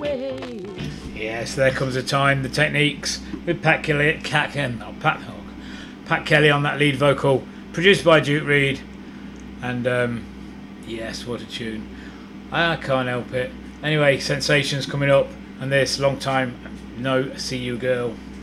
Yes, there comes a time. The Techniques with Pat Kelly on that lead vocal, produced by Duke Reid, and yes, what a tune! I can't help it. Anyway, Sensations coming up, and this Long Time No See You Girl.